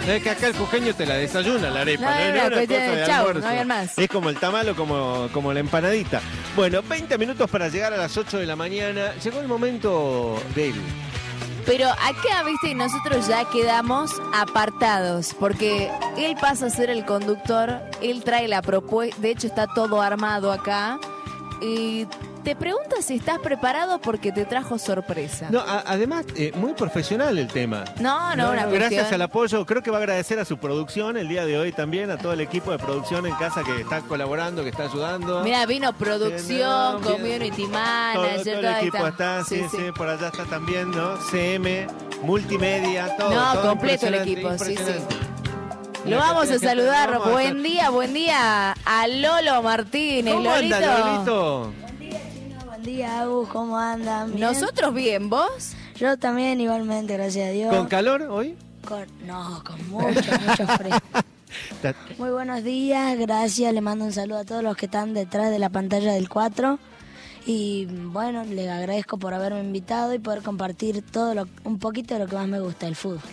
Es que acá el jujeño te la desayuna la arepa, No, es una cosa de chau, almuerzo. no había más. Es como el tamal o como la empanadita. Bueno, 20 minutos para llegar a las 8 de la mañana. Llegó el momento de él. Pero acá, viste, nosotros ya quedamos apartados, porque él pasa a ser el conductor, él trae la propuesta, de hecho está todo armado acá, y te pregunta si estás preparado porque te trajo sorpresa. No, además, muy profesional el tema. No, una Gracias cuestión. al apoyo, creo que va a agradecer a su producción el día de hoy también, a todo el equipo de producción en casa que está colaborando, que está ayudando. Mira, vino producción, Bien, community todo manager, el equipo está, sí, por allá está también, ¿no? CM, multimedia, todo. No, todo completo el impresionante, equipo, sí, impresionante. Lo vamos a saludar. Vamos a Buen día a Lolo Martínez. ¿Cómo anda, Lolito? Buen día, Agus, ¿cómo andan? ¿Bien? Nosotros bien, ¿vos? Yo también, igualmente, gracias a Dios. ¿Con calor hoy? Con mucho frío. Muy buenos días, gracias. Le mando un saludo a todos los que están detrás de la pantalla del 4. Y bueno, le agradezco por haberme invitado y poder compartir un poquito de lo que más me gusta, el fútbol.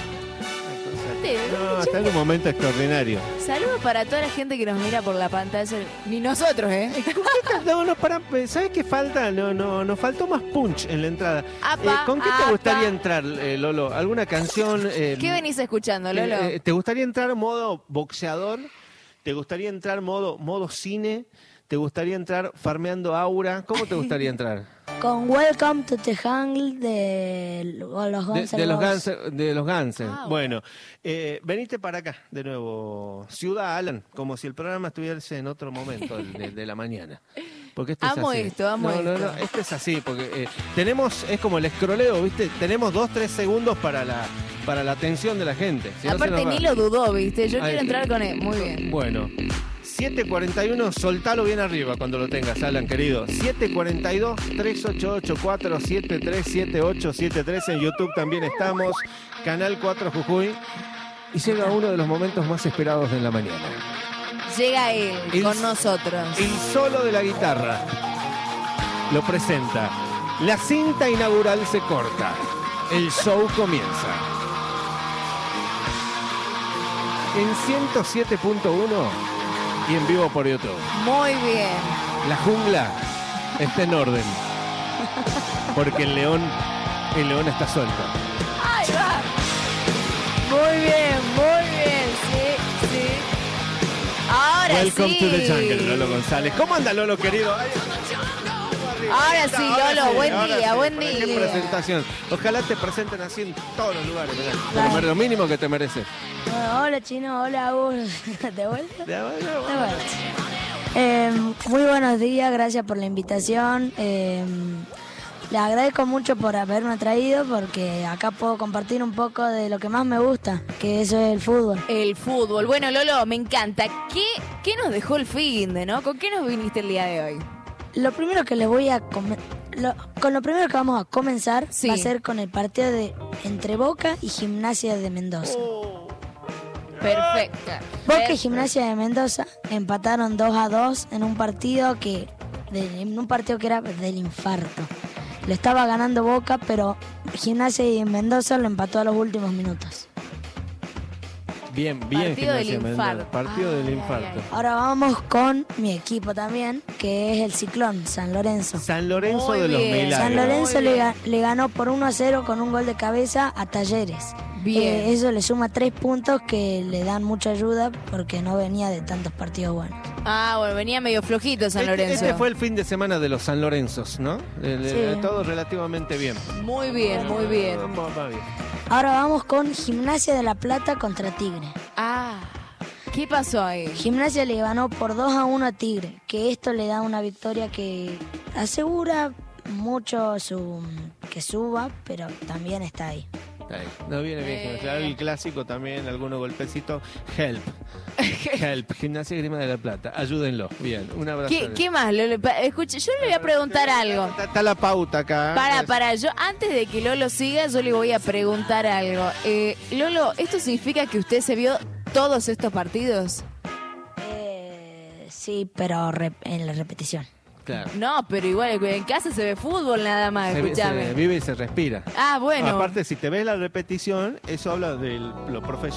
No, está en un momento extraordinario. Saludos para toda la gente que nos mira por la pantalla. Ni nosotros, ¿eh? No, ¿sabes qué falta? Nos faltó más punch en la entrada. Apa, ¿Con qué te apa. gustaría entrar, Lolo? ¿Alguna canción? ¿Qué venís escuchando, Lolo? ¿Te gustaría entrar modo boxeador? ¿Te gustaría entrar modo cine? ¿Te gustaría entrar farmeando aura? ¿Cómo te gustaría entrar? Con Welcome to the Jungle de los Guns N' Roses. De los Guns. Ah, Bueno, venite para acá de nuevo. Ciudad Alan, como si el programa estuviese en otro momento de la mañana. Porque esto Amo es así. esto, amo esto. No, esto es así, porque es como el escroleo, ¿viste? Tenemos 2-3 segundos para la atención de la gente. Si no, Aparte se nos ni va. lo dudó, ¿viste? Yo Ay, quiero entrar con él. Muy bien. Bueno, 7:41, soltalo bien arriba cuando lo tengas, Alan, querido. 7:42-3884-737873. En YouTube también estamos. Canal 4 Jujuy. Y llega uno de los momentos más esperados de la mañana. Llega él El- con nosotros. El solo de la guitarra lo presenta. La cinta inaugural se corta. El show comienza. En 107.1 y en vivo por YouTube. Muy bien. La jungla está en orden. Porque el león está suelto. Ahí va. Muy bien, sí. Ahora Welcome sí. to the jungle, Lolo González. ¿Cómo anda, Lolo, querido? Ay, Ahora sí, Lolo, buen ahora día, sí. buen Para día. Qué presentación. Ojalá te presenten así en todos los lugares. Mirá. Claro. Lo mínimo que te mereces. Bueno, hola, Chino, hola, Agus. ¿De vuelta? De De vuelta. Muy buenos días, gracias por la invitación. Les agradezco mucho por haberme traído porque acá puedo compartir un poco de lo que más me gusta, que eso es el fútbol. El fútbol. Bueno, Lolo, me encanta. ¿Qué nos dejó el fin de, no? ¿Con qué nos viniste el día de hoy? Lo primero que les voy a con lo primero que vamos a comenzar Sí. va a ser con el partido entre Boca y Gimnasia de Mendoza. Perfecta. Boca y Gimnasia de Mendoza empataron 2-2 en un partido que era del infarto. Lo estaba ganando Boca, pero Gimnasia de Mendoza lo empató a los últimos minutos. Bien, Partido del Gimnasia infarto. Mendoza. Partido del Ay, infarto. Ahora vamos con mi equipo también, que es el Ciclón, San Lorenzo. San Lorenzo Muy de los bien. Milagros. San Lorenzo Muy bien. le ganó por 1-0 con un gol de cabeza a Talleres. Bien. Eso le suma 3 puntos que le dan mucha ayuda porque no venía de tantos partidos buenos. Ah, bueno, venía medio flojito San Lorenzo. Este fue el fin de semana de los San Lorenzos, ¿no? Sí. Todo relativamente bien. Muy bien, muy bien. Va bien. Ahora vamos con Gimnasia de La Plata contra Tigre. Ah, ¿qué pasó ahí? Gimnasia le ganó por 2-1 a Tigre, que esto le da una victoria que asegura mucho que suba, pero también está ahí. Ahí. No viene bien, Gimnasia. El clásico también, algunos golpecitos. Help. Gimnasia y Grima de la Plata. Ayúdenlo. Bien, un abrazo. ¿Qué más, Lolo? Escuche, yo le voy a preguntar algo. Está la pauta acá. Yo antes de que Lolo siga, yo le voy a preguntar algo. Lolo, ¿esto significa que usted se vio todos estos partidos? Sí, pero en la repetición. Claro. No, pero igual en casa se ve fútbol nada más, Se escúchame. vive y se respira. Ah, bueno. Aparte, si te ves la repetición, eso habla de lo profesional